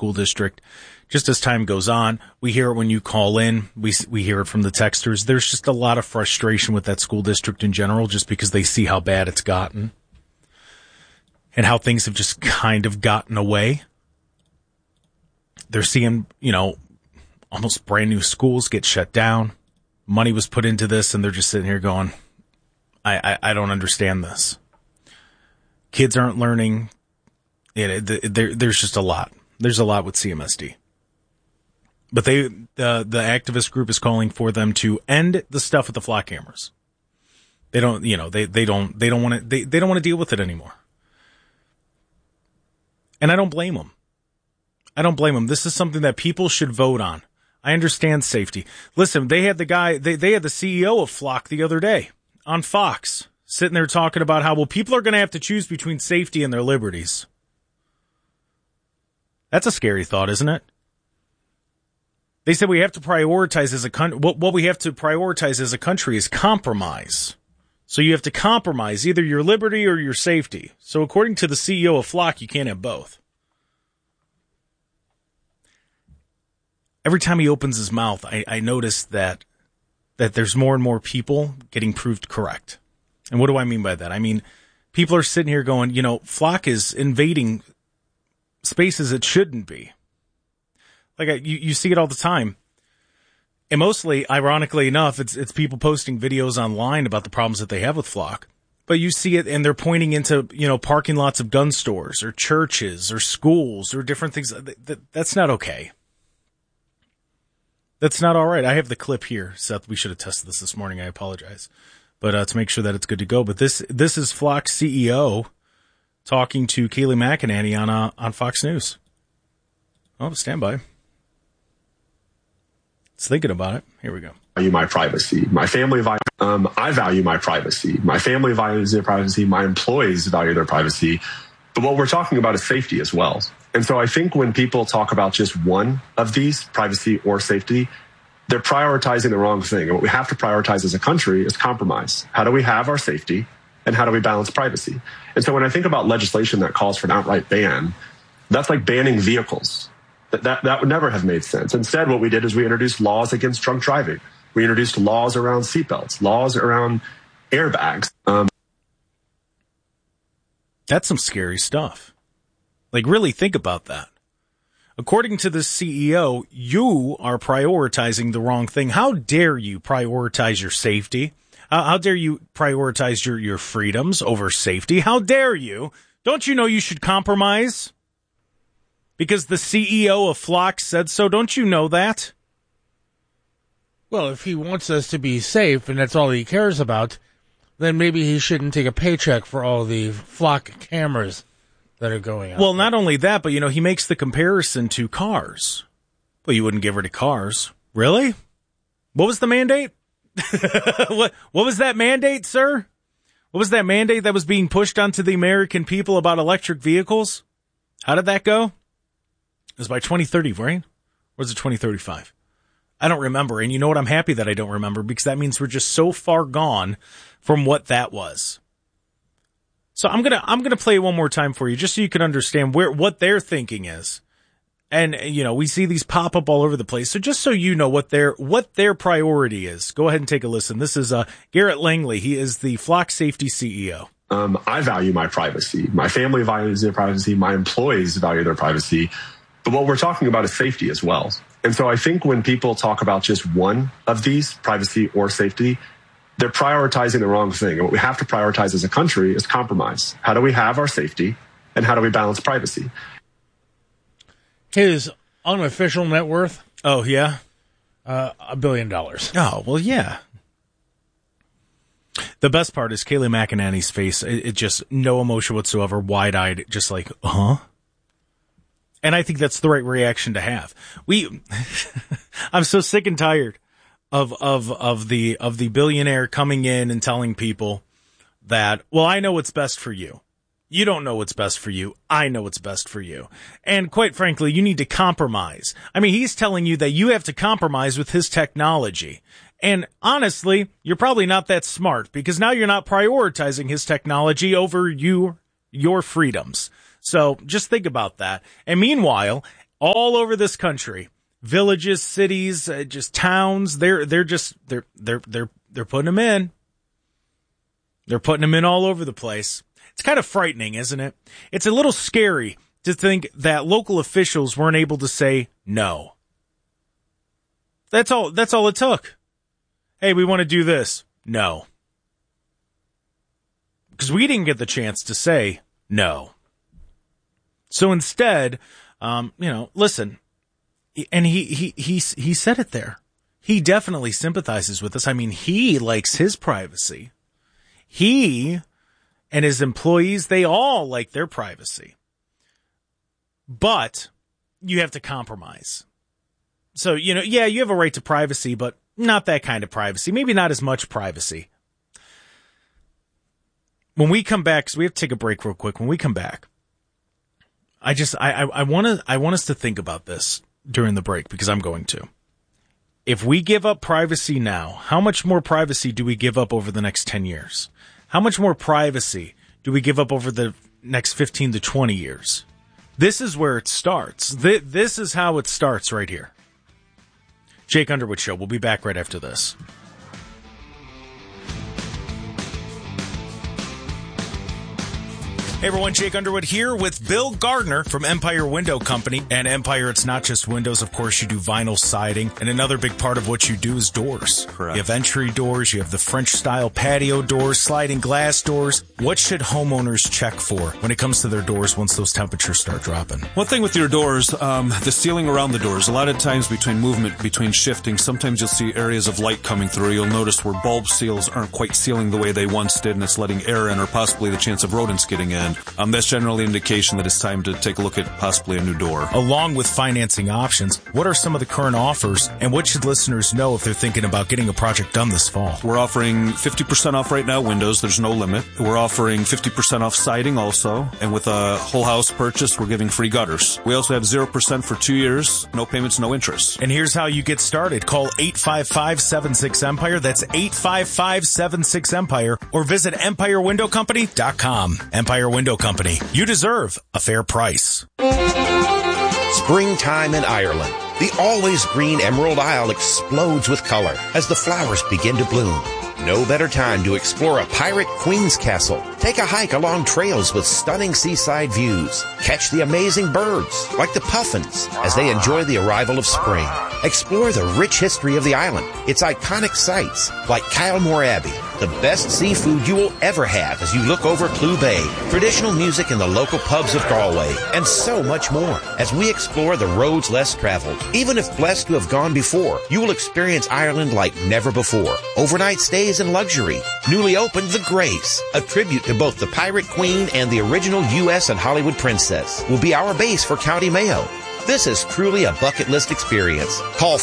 school district. Just as time goes on, we hear it when you call in. We hear it from the texters. There's just a lot of frustration with that school district in general, just because they see how bad it's gotten and how things have just kind of gotten away. They're seeing, almost brand new schools get shut down. Money was put into this, and they're just sitting here going, I don't understand this. Kids aren't learning. There's just a lot. There's a lot with CMSD. But the activist group is calling for them to end the stuff with the flock cameras. They don't want to deal with it anymore. And I don't blame them. This is something that people should vote on. I understand safety. Listen, they had the CEO of Flock the other day on Fox sitting there talking about how, people are going to have to choose between safety and their liberties. That's a scary thought, isn't it? They said we have to prioritize as a country. What we have to prioritize as a country is compromise. So you have to compromise either your liberty or your safety. So according to the CEO of Flock, you can't have both. Every time he opens his mouth, I notice that there's more and more people getting proved correct. And what do I mean by that? I mean, people are sitting here going, Flock is invading spaces it shouldn't be. Like you see it all the time. And mostly, ironically enough, it's people posting videos online about the problems that they have with Flock. But you see it, and they're pointing into, parking lots of gun stores or churches or schools or different things. That's not okay. That's not all right. I have the clip here, Seth. We should have tested this morning. I apologize. But to make sure that it's good to go. But this is Flock's CEO talking to Kayleigh McEnany on Fox News. Oh, stand by. It's thinking about it. Here we go. I value my privacy. My family I value my privacy. My family values their privacy. My employees value their privacy. But what we're talking about is safety as well. And so I think when people talk about just one of these, privacy or safety, they're prioritizing the wrong thing. And what we have to prioritize as a country is compromise. How do we have our safety and how do we balance privacy? And so when I think about legislation that calls for an outright ban, that's like banning vehicles. That would never have made sense. Instead, what we did is we introduced laws against drunk driving. We introduced laws around seatbelts, laws around airbags. That's some scary stuff. Like, really think about that. According to the CEO, you are prioritizing the wrong thing. How dare you prioritize your safety? How dare you prioritize your freedoms over safety? How dare you? Don't you know you should compromise? Because the CEO of Flock said so. Don't you know that? Well, if he wants us to be safe and that's all he cares about, then maybe he shouldn't take a paycheck for all the Flock cameras that are going out. Well, not only that, but, he makes the comparison to cars. Well, you wouldn't give her to cars. Really? What was the mandate? What was that mandate, sir? What was that mandate that was being pushed onto the American people about electric vehicles? How did that go? It was by 2030, right? Or was it 2035? I don't remember. And you know what? I'm happy that I don't remember, because that means we're just so far gone from what that was. So I'm gonna play it one more time for you, just so you can understand what their thinking is. And we see these pop up all over the place. So just so you know what their priority is, go ahead and take a listen. This is Garrett Langley. He is the Flock Safety CEO. I value my privacy. My family values their privacy. My employees value their privacy. But what we're talking about is safety as well. And so I think when people talk about just one of these, privacy or safety, they're prioritizing the wrong thing. And what we have to prioritize as a country is compromise. How do we have our safety and how do we balance privacy? His unofficial net worth? Oh, yeah? $1 billion. Oh, well, yeah. The best part is Kayleigh McEnany's face. It just no emotion whatsoever, wide-eyed, just like, huh? And I think that's the right reaction to have. I'm so sick and tired of the billionaire coming in and telling people that, well, I know what's best for you. You don't know what's best for you. I know what's best for you. And quite frankly, you need to compromise. I mean, he's telling you that you have to compromise with his technology. And honestly, you're probably not that smart, because now you're not prioritizing his technology over your freedoms. So just think about that. And meanwhile, all over this country, villages, cities, just towns. They're putting them in. They're putting them in all over the place. It's kind of frightening, isn't it? It's a little scary to think that local officials weren't able to say no. That's all it took. Hey, we want to do this. No. Because we didn't get the chance to say no. So instead, listen, and he said it there. He definitely sympathizes with us. I mean, he likes his privacy. He and his employees, they all like their privacy. But you have to compromise. So, you have a right to privacy, but not that kind of privacy. Maybe not as much privacy. When we come back, because we have to take a break real quick. When we come back, I want us to think about this during the break, because I'm going to. If we give up privacy now, how much more privacy do we give up over the next 10 years? How much more privacy do we give up over the next 15 to 20 years? This is where it starts. This is how it starts right here. Jake Underwood Show. We'll be back right after this. Hey everyone, Jake Underwood here with Bill Gardner from Empire Window Company. And Empire, it's not just windows. Of course, you do vinyl siding. And another big part of what you do is doors. Correct. You have entry doors. You have the French-style patio doors, sliding glass doors. What should homeowners check for when it comes to their doors once those temperatures start dropping? One thing with your doors, the sealing around the doors. A lot of times between shifting, sometimes you'll see areas of light coming through. You'll notice where bulb seals aren't quite sealing the way they once did, and it's letting air in or possibly the chance of rodents getting in. That's generally an indication that it's time to take a look at possibly a new door. Along with financing options, what are some of the current offers, and what should listeners know if they're thinking about getting a project done this fall? We're offering 50% off right now windows. There's no limit. We're offering 50% off siding also, and with a whole house purchase, we're giving free gutters. We also have 0% for 2 years, no payments, no interest. And here's how you get started. Call 855-76-EMPIRE. That's 855-76-EMPIRE, or visit EmpireWindowCompany.com. Empire Window Company. You deserve a fair price. Springtime in Ireland. The always green Emerald Isle explodes with color as the flowers begin to bloom. No better time to explore a pirate queen's castle. Take a hike along trails with stunning seaside views. Catch the amazing birds, like the puffins, as they enjoy the arrival of spring. Explore the rich history of the island, its iconic sites, like Kylemore Abbey, the best seafood you will ever have as you look over Clew Bay, traditional music in the local pubs of Galway, and so much more. As we explore the roads less traveled, even if blessed to have gone before, you will experience Ireland like never before. Overnight stays and luxury. Newly opened The Grace, a tribute to both the Pirate Queen and the original U.S. and Hollywood princess, will be our base for County Mayo. This is truly a bucket list experience. Call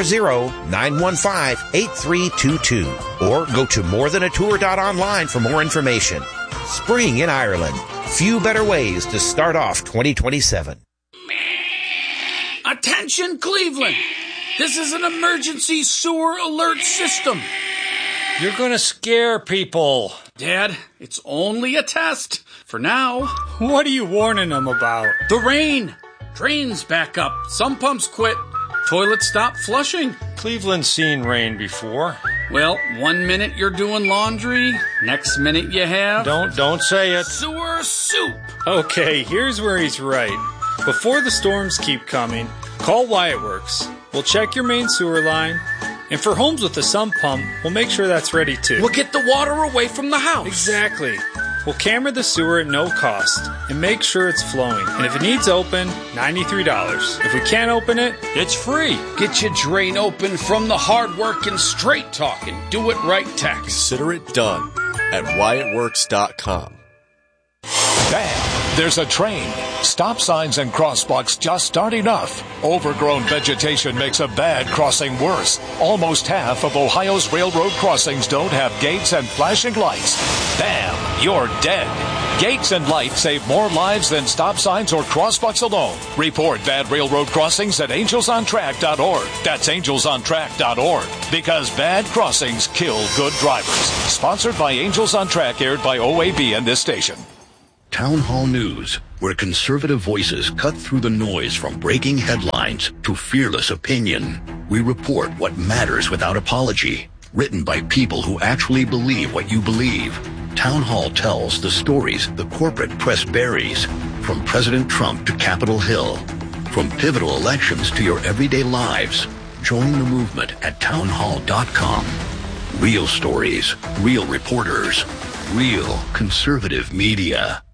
440-915-8322 or go to morethanatour.online for more information. Spring in Ireland. Few better ways to start off 2027. Attention, Cleveland! This is an emergency sewer alert system. You're gonna scare people. Dad, it's only a test. For now. What are you warning them about? The rain. Drains back up. Some pumps quit. Toilets stop flushing. Cleveland's seen rain before. Well, 1 minute you're doing laundry, next minute you have... Don't say it. Sewer soup. Okay, here's where he's right. Before the storms keep coming, call Wyatt Works. We'll check your main sewer line. And for homes with a sump pump, we'll make sure that's ready too. We'll get the water away from the house. Exactly. We'll camera the sewer at no cost and make sure it's flowing. And if it needs open, $93. If we can't open it, it's free. Get your drain open from the hard-working, straight-talking, do-it-right techs. Consider it done at WyattWorks.com. Bam! There's a train. Stop signs and crosswalks just aren't enough. Overgrown vegetation makes a bad crossing worse. Almost half of Ohio's railroad crossings don't have gates and flashing lights. Bam! You're dead. Gates and lights save more lives than stop signs or crosswalks alone. Report bad railroad crossings at angelsontrack.org. That's angelsontrack.org. Because bad crossings kill good drivers. Sponsored by Angels on Track, aired by OAB and this station. Town Hall News. where conservative voices cut through the noise from breaking headlines to fearless opinion. We report what matters without apology, written by people who actually believe what you believe. Town Hall tells the stories the corporate press buries, from President Trump to Capitol Hill, from pivotal elections to your everyday lives. Join the movement at townhall.com. Real stories, real reporters, real conservative media.